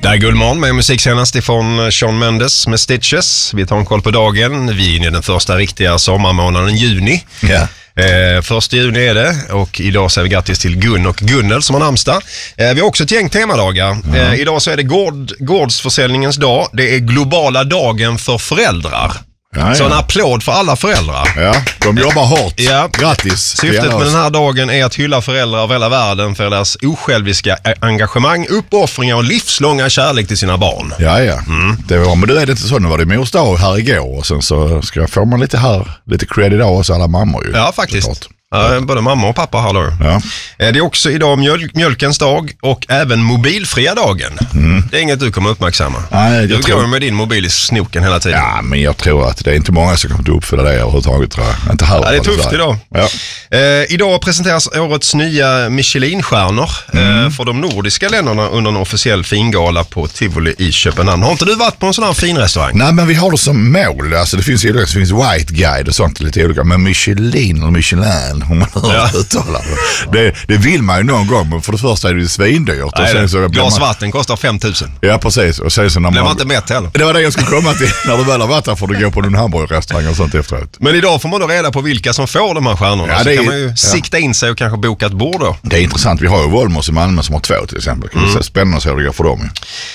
Det är Guldmorgon med musik senast ifrån Shawn Mendes med Stitches. Vi tar en koll på dagen. Vi är inne i den första riktiga sommarmånaden, juni. Ja. 1 juni är det, och idag säger vi grattis till Gun och Gunnel som har namnsdag. Vi har också ett gäng temadagar. Idag så är det gårdsförsäljningens dag. Det är globala dagen för föräldrar. Ja. Så en applåd för alla föräldrar. Ja, de jobbar hårt. Ja. Grattis. Syftet med den här dagen är att hylla föräldrar av hela världen för deras osjälviska engagemang, uppoffringar och livslånga kärlek till sina barn. Ja. Det var, men det är inte så. Nu var det mors dag här igår och sen så får man lite credit av oss alla mammor ju. Ja, faktiskt. Både mamma och pappa har då. Ja. Det är också idag mjölkens dag och även mobilfria dagen. Det är inget du kommer uppmärksamma. Nej, du går med din mobil i snoken hela tiden. Ja, men jag tror att det är inte många som kommer att uppfylla det överhuvudtaget, tror jag. Inte här. Ja, det är tufft idag. Ja. Idag presenteras årets nya Michelin-stjärnor för de nordiska länderna under en officiell fingala på Tivoli i Köpenhamn. Har inte du varit på en sån här fin restaurang? Nej, men vi har det som mål. Alltså, det finns White Guide och sånt lite olika. Men Michelin och Michelin, om man uttalar det vill man ju någon gång, men för det första är det svindyrt. Och sen så glas vatten kostar 5 000. Ja, precis. Och sen så när man inte mätt heller. Det var det jag skulle komma till. När du väl har varit där får du gå på någon hamburgerrestaurang och sånt efteråt. Men idag får man då reda på vilka som får de här stjärnorna. Ja, så kan man ju sikta in sig och kanske boka ett bord då. Det är intressant. Vi har ju Volmos i Malmö som har 2 till exempel. Spännande att se hur det går för dem.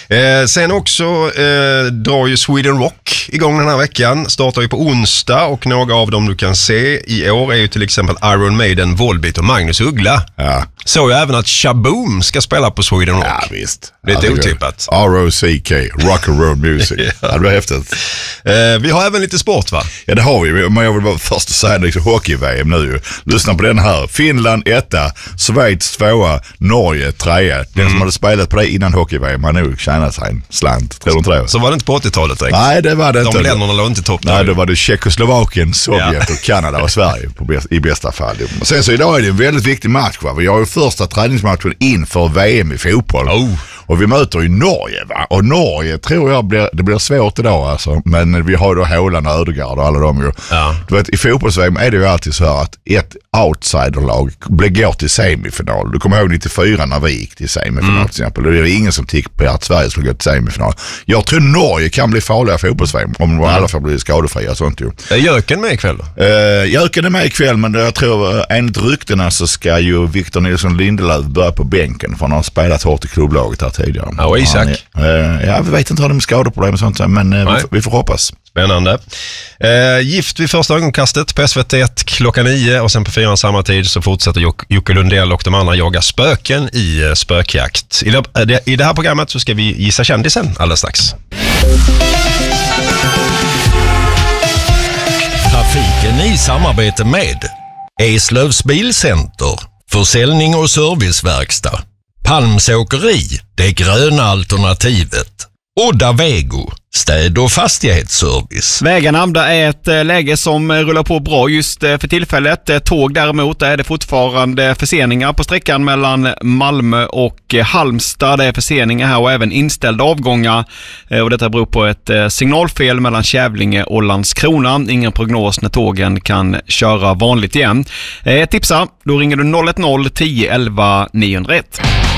Sen också drar ju Sweden Rock igång den här veckan. Startar ju på onsdag, och några av dem du kan se i år är ju till exempel Iron Maiden, Volbeat och Magnus Uggla. Ja. Så ju även att Shaboom ska spela på Sweden Rock. Ja, visst. Lite otippat. R.O.C.K. Rock and Roll Music. Ja. Det blir häftigt. Vi har även lite sport, va? Ja, det har vi. Men jag vill bara först säga det, hockey-VM nu. Lyssna på den här. Finland 1, Schweiz 2, Norge 3. Den som hade spelat på det innan hockey-VM har nog tjänat sig en slant. Tror du inte det? Så var det inte på 80-talet direkt? Nej, det var det inte. De länderna låg inte topp. Nej, då var det Tjeckoslovakien, Sovjet och Kanada och Sverige i bästa fall. Sen så idag är det en väldigt viktig match, va? Vi har ju första träningsmatchen inför VM i fotboll. Och vi möter ju Norge, va? Och Norge tror jag det blir svårt idag alltså. Men vi har då Haaland, Ödegaard och alla dem ju. Ja. Du vet, i fotbolls-VM är det ju alltid så här att ett outsiderlag går till semifinal. Du kommer ihåg 94 när vi gick till semifinal till exempel. Det är ingen som tippar att Sverige skulle gå till semifinal. Jag tror Norge kan bli farliga fotbolls-VM om de alla får bli skadefria och sånt ju. Är Jöken med ikväll då? Jöken är med ikväll, men jag tror enligt ryktena så ska ju Victor Nilsson Lindelöf börja på bänken, för han har spelat hårt i klubblaget här tidigare. Ja, och Isak? Ja, vi vet inte hur de skadeproblem och sånt, men vi får hoppas. Spännande. Gift vid första ögonkastet på SVT1 klockan 9, och sen på 4 samma tid så fortsätter Jocke Lundell och de andra jaga spöken i spökjakt. I det här programmet så ska vi gissa kändisen alldeles strax. Trafiken i samarbete med Eslövs Bilcenter, försäljning och serviceverkstad, Palms åkeri, det gröna alternativet, Odda Vego, städ- och fastighetsservice. Vägarna, det är ett läge som rullar på bra just för tillfället. Tåg däremot är det fortfarande förseningar på sträckan mellan Malmö och Halmstad. Det är förseningar här och även inställda avgångar. Och detta beror på ett signalfel mellan Kävlinge och Landskrona. Ingen prognos när tågen kan köra vanligt igen. Tipsa, då ringer du 010 11 901.